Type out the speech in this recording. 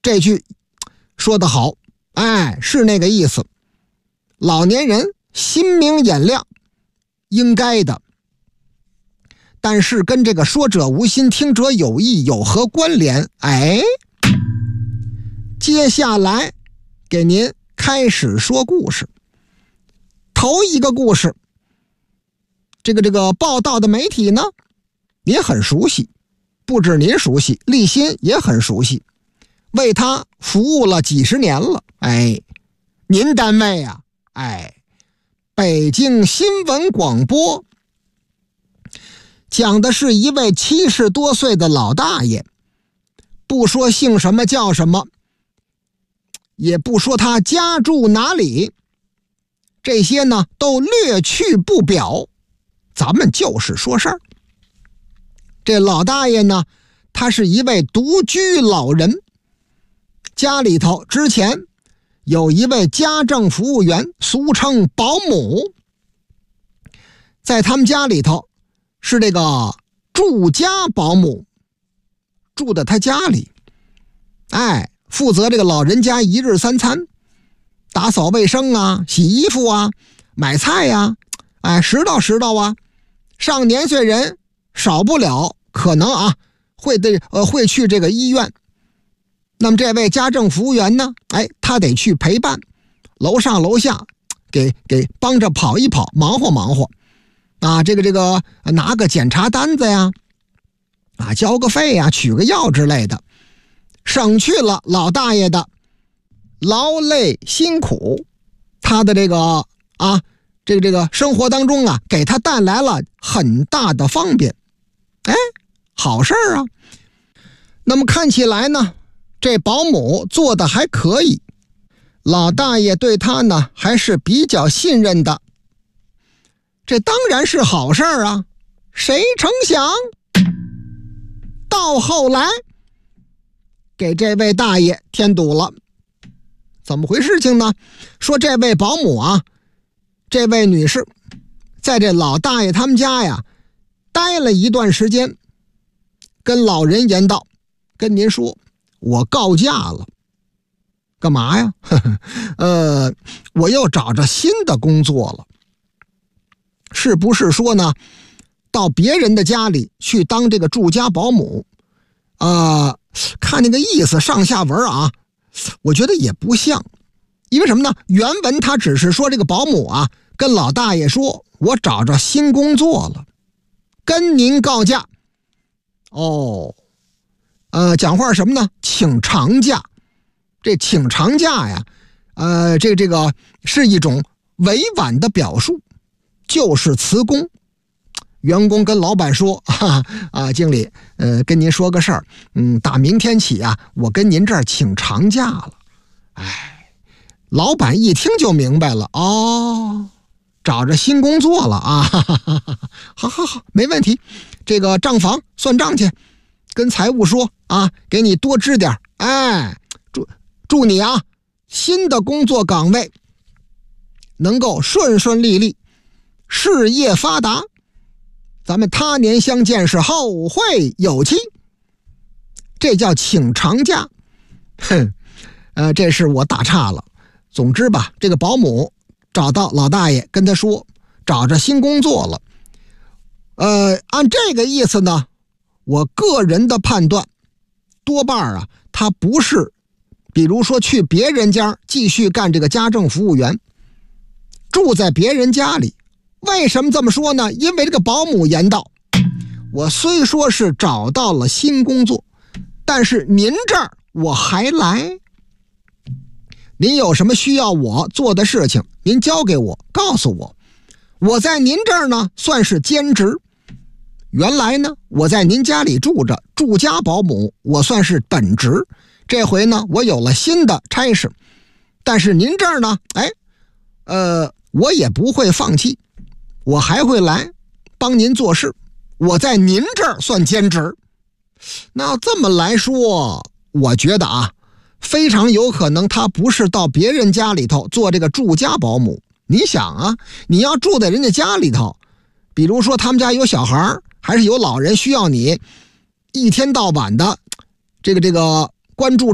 这句说得好，是那个意思。老年人心明眼亮，应该的。但是跟这个说者无心，听者有意有何关联？接下来给您开始说故事。头一个故事，这个报道的媒体呢，也很熟悉，不止您熟悉，立新也很熟悉，为他服务了几十年了。您单位啊，北京新闻广播，讲的是一位70多岁的老大爷，不说姓什么叫什么，也不说他家住哪里，这些呢都略去不表，咱们就是说事儿。这老大爷呢，他是一位独居老人，家里头之前有一位家政服务员，俗称保姆，在他们家里头是这个住家保姆，住在他家里，负责这个老人家一日三餐，打扫卫生啊，洗衣服啊，买菜呀，拾到啊。上年岁人少不了可能会去这个医院，那么这位家政服务员呢，他得去陪伴，楼上楼下给帮着跑一跑，忙活啊，这个拿个检查单子呀，交个费呀，取个药之类的，省去了老大爷的劳累辛苦，他的这个生活当中啊，给他带来了很大的方便。好事儿啊。那么看起来呢，这保姆做的还可以，老大爷对他呢还是比较信任的，这当然是好事儿啊。谁成想到后来给这位大爷添堵了。怎么回事情呢？说这位保姆啊，这位女士在这老大爷他们家呀待了一段时间，跟老人言道，跟您说我告假了。干嘛呀？我又找着新的工作了。是不是说呢，到别人的家里去当这个住家保姆？看那个意思上下文啊，我觉得也不像。因为什么呢？原文他只是说这个保姆啊跟老大爷说，我找着新工作了，跟您告假。讲话什么呢？请长假。这请长假呀，这个是一种委婉的表述，就是辞工。员工跟老板说，经理，跟您说个事儿，打明天起啊，我跟您这儿请长假了。老板一听就明白了，找着新工作了啊！好，没问题。这个账房算账去，跟财务说啊，给你多支点。祝你啊，新的工作岗位能够顺顺利利，事业发达。咱们他年相见是后会有期。这叫请长假。这是我打岔了。总之吧，这个保姆找到老大爷，跟他说找着新工作了。按这个意思呢，我个人的判断，多半啊，他不是比如说去别人家继续干这个家政服务员，住在别人家里。为什么这么说呢？因为这个保姆言道，我虽说是找到了新工作，但是您这儿我还来，您有什么需要我做的事情，您交给我，告诉我。我在您这儿呢算是兼职，原来呢我在您家里住着，住家保姆，我算是本职。这回呢我有了新的差事，但是您这儿呢我也不会放弃，我还会来帮您做事，我在您这儿算兼职。那这么来说，我觉得啊，非常有可能他不是到别人家里头做这个住家保姆。你想啊，你要住在人家家里头，比如说他们家有小孩，还是有老人需要你一天到晚的这个关注